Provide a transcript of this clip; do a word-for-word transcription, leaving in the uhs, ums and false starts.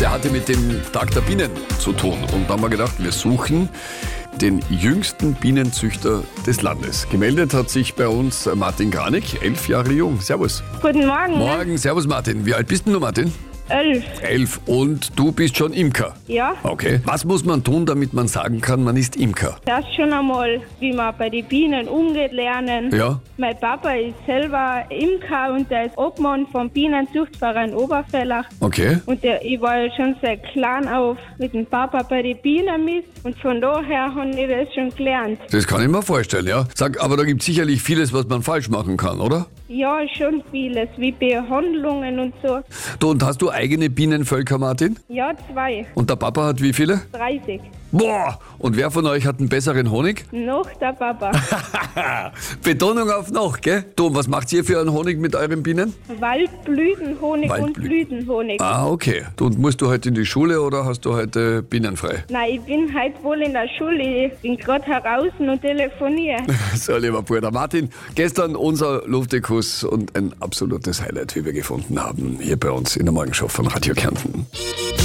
der hatte mit dem Tag der Bienen zu tun. Und da haben wir gedacht, wir suchen den jüngsten Bienenzüchter des Landes. Gemeldet hat sich bei uns Martin Granik, elf Jahre jung. Servus. Guten Morgen. Morgen, servus Martin. Wie alt bist denn du, Martin? Elf. Elf. Und du bist schon Imker? Ja. Okay. Was muss man tun, damit man sagen kann, man ist Imker? Das schon einmal, wie man bei den Bienen umgeht, lernen. Ja. Mein Papa ist selber Imker und der ist Obmann vom Bienenzuchtverein Oberfellach. Okay. Und der, ich war ja schon seit klein auf mit dem Papa bei den Bienen mit. Und von daher habe ich das schon gelernt. Das kann ich mir vorstellen, ja. Sag, aber da gibt es sicherlich vieles, was man falsch machen kann, oder? Ja, schon vieles, wie Behandlungen und so. Du, und hast du eigene Bienenvölker, Martin? Ja, zwei. Und der Papa hat wie viele? dreißig. Boah! Und wer von euch hat einen besseren Honig? Noch der Papa. Betonung auf noch, gell? Du, und was macht ihr für einen Honig mit euren Bienen? Waldblütenhonig und Waldblü- Blütenhonig. Ah, okay. Du, und musst du heute in die Schule oder hast du heute bienenfrei? Nein, ich bin heute wohl in der Schule. Ich bin gerade heraus und telefoniere. So, lieber Bruder Martin, gestern unser Luftekuss und ein absolutes Highlight, wie wir gefunden haben, hier bei uns in der Morgenshow von Radio Kärnten.